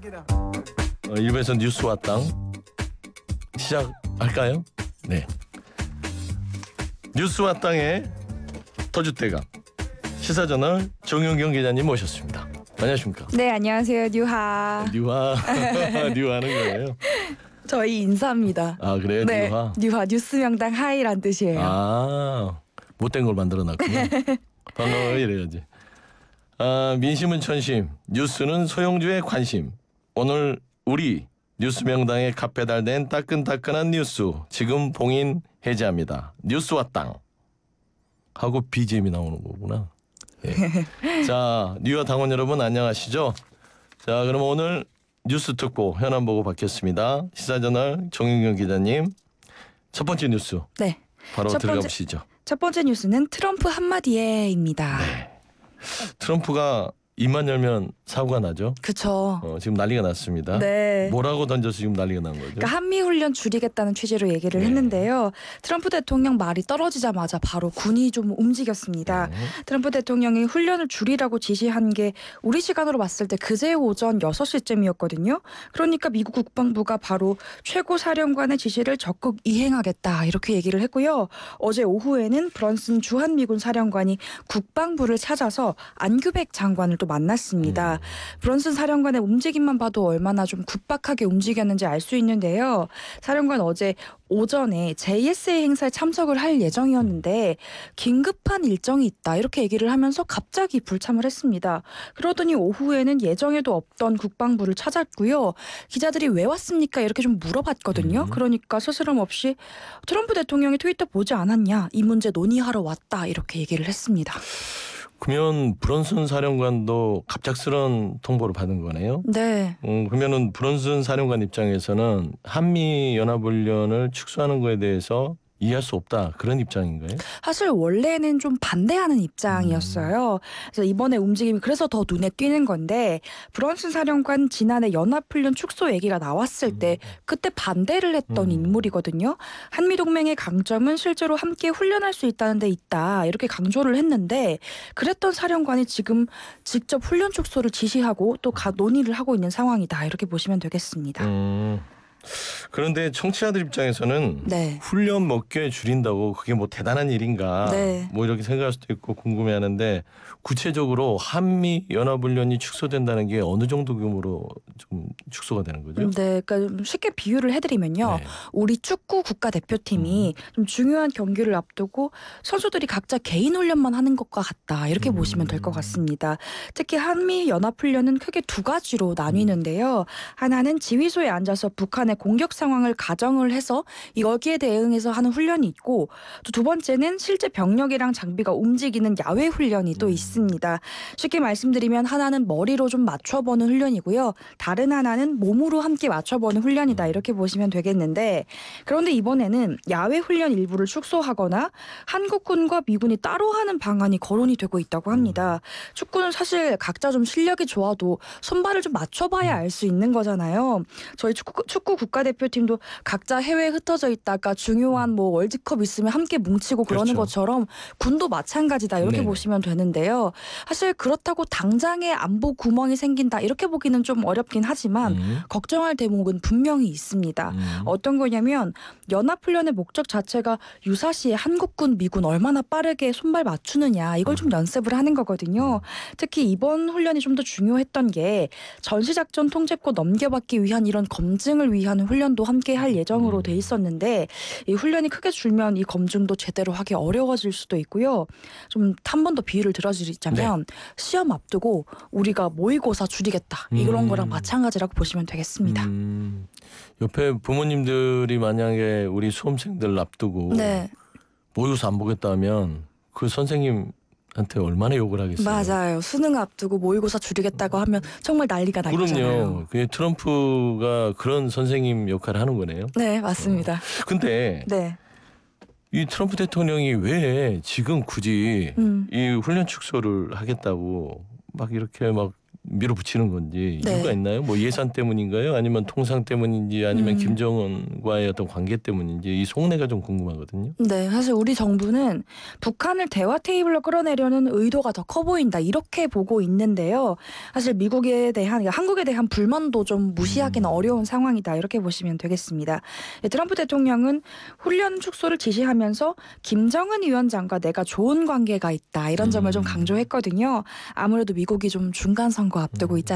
일부에서 뉴스와 땅 시작할까요? 네. 뉴스와 땅의 터줏대감 시사저널 정윤경 기자님 모셨습니다. 안녕하십니까? 네, 안녕하세요. 뉴하. 뉴하는 거예요? 저희 인사입니다. 아, 그래요? 네, 뉴하? 뉴하 뉴스 명당 하이란 뜻이에요. 아, 못된 걸 만들어놨군요. 반가워요 이래야지. 민심은 천심, 뉴스는 소형주의 관심. 오늘 우리 뉴스 명당에 갓배달된 따끈따끈한 뉴스 지금 봉인 해제합니다. 뉴스와 땅 하고 BGM이 나오는 거구나. 예. 자, 뉴와 당원 여러분 안녕하시죠? 자, 그럼 오늘 뉴스 특보 현안 보고 받겠습니다. 시사저널 정윤경 기자님, 첫 번째 뉴스 네. 바로 들어가 보시죠. 첫 번째 뉴스는 트럼프 한마디에입니다. 네. 트럼프가 입만 열면 사고가 나죠. 그쵸. 지금 난리가 났습니다. 네. 뭐라고 던져서 지금 난리가 난 거죠? 그러니까 한미 훈련 줄이겠다는 취지로 얘기를 네. 했는데요. 트럼프 대통령 말이 떨어지자마자 바로 군이 좀 움직였습니다. 네. 트럼프 대통령이 훈련을 줄이라고 지시한 게 우리 시간으로 봤을 때 그제 오전 6시쯤이었거든요. 그러니까 미국 국방부가 바로 최고 사령관의 지시를 적극 이행하겠다 이렇게 얘기를 했고요. 어제 오후에는 브런슨 주한미군 사령관이 국방부를 찾아서 안규백 장관을 또 만났습니다. 브런슨 사령관의 움직임만 봐도 얼마나 좀 급박하게 움직였는지 알 수 있는데요. 사령관 어제 오전에 JSA 행사에 참석을 할 예정이었는데 긴급한 일정이 있다 이렇게 얘기를 하면서 갑자기 불참을 했습니다. 그러더니 오후에는 예정에도 없던 국방부를 찾았고요. 기자들이 왜 왔습니까? 이렇게 좀 물어봤거든요. 그러니까 스스럼 없이 트럼프 대통령이 트위터 보지 않았냐? 이 문제 논의하러 왔다 이렇게 얘기를 했습니다. 그러면 브런슨 사령관도 갑작스런 통보를 받은 거네요. 네. 그러면은 브런슨 사령관 입장에서는 한미 연합훈련을 축소하는 거에 대해서 이해할 수 없다 그런 입장인가요? 사실 원래는 좀 반대하는 입장이었어요. 그래서 이번에 움직임이 그래서 더 눈에 띄는 건데 브런슨 사령관 지난해 연합훈련 축소 얘기가 나왔을 때 그때 반대를 했던 인물이거든요. 한미동맹의 강점은 실제로 함께 훈련할 수 있다는 데 있다 이렇게 강조를 했는데 그랬던 사령관이 지금 직접 훈련 축소를 지시하고 또 논의를 하고 있는 상황이다 이렇게 보시면 되겠습니다. 그런데 청취자들 입장에서는 네. 훈련 몇 개 줄인다고 그게 뭐 대단한 일인가 네. 뭐 이렇게 생각할 수도 있고 궁금해하는데 구체적으로 한미 연합훈련이 축소된다는 게 어느 정도 규모로 좀 축소가 되는 거죠? 네, 그러니까 좀 쉽게 비유를 해드리면요, 네. 우리 축구 국가대표팀이 좀 중요한 경기를 앞두고 선수들이 각자 개인 훈련만 하는 것과 같다 이렇게 보시면 될 것 같습니다. 특히 한미 연합훈련은 크게 두 가지로 나뉘는데요. 하나는 지휘소에 앉아서 북한의 공격 상황을 가정을 해서 여기에 대응해서 하는 훈련이 있고, 또 두 번째는 실제 병력이랑 장비가 움직이는 야외 훈련이 또 있습니다. 쉽게 말씀드리면 하나는 머리로 좀 맞춰보는 훈련이고요. 다른 하나는 몸으로 함께 맞춰보는 훈련이다 이렇게 보시면 되겠는데, 그런데 이번에는 야외 훈련 일부를 축소하거나 한국군과 미군이 따로 하는 방안이 거론이 되고 있다고 합니다. 축구는 사실 각자 좀 실력이 좋아도 손발을 좀 맞춰봐야 알 수 있는 거잖아요. 저희 축구 국가대표팀도 각자 해외에 흩어져 있다가 중요한 뭐 월드컵 있으면 함께 뭉치고 그러는 그렇죠. 것처럼 군도 마찬가지다 이렇게 네네. 보시면 되는데요. 사실 그렇다고 당장에 안보 구멍이 생긴다 이렇게 보기는 좀 어렵긴 하지만 걱정할 대목은 분명히 있습니다. 어떤 거냐면 연합훈련의 목적 자체가 유사시에 한국군, 미군 얼마나 빠르게 손발 맞추느냐 이걸 좀 연습을 하는 거거든요. 특히 이번 훈련이 좀 더 중요했던 게 전시작전 통제권 넘겨받기 위한 이런 검증을 위한 훈련도 함께 할 예정으로 돼 있었는데 이 훈련이 크게 줄면 이 검증도 제대로 하기 어려워질 수도 있고요. 좀 한 번 더 비유를 들어드리자면 시험 앞두고 우리가 모의고사 줄이겠다 이런 거랑 마찬가지라고 보시면 되겠습니다. 옆에 부모님들이 만약에 우리 수험생들 앞두고 네. 모의고사 안 보겠다 하면 그 선생님한테 얼마나 욕을 하겠어요. 맞아요. 수능 앞두고 모의고사 줄이겠다고 하면 정말 난리가 날 거잖아요. 그럼요. 그 트럼프가 그런 선생님 역할을 하는 거네요. 네, 맞습니다. 근데 네. 이 트럼프 대통령이 왜 지금 굳이 음. 이 훈련 축소를 하겠다고 막 이렇게 막 밀어붙이는 건지 네. 이유가 있나요? 뭐 예산 때문인가요? 아니면 통상 때문인지 아니면 음. 김정은과의 어떤 관계 때문인지 이 속내가 좀 궁금하거든요. 네, 사실 우리 정부는 북한을 대화 테이블로 끌어내려는 의도가 더 커 보인다 이렇게 보고 있는데요. 사실 미국에 대한 그러니까 한국에 대한 불만도 좀 무시하기는 어려운 상황이다 이렇게 보시면 되겠습니다. 트럼프 대통령은 훈련 축소를 지시하면서 김정은 위원장과 내가 좋은 관계가 있다 이런 점을 좀 강조했거든요. 아무래도 미국이 좀 중간 선거 앞두고 있지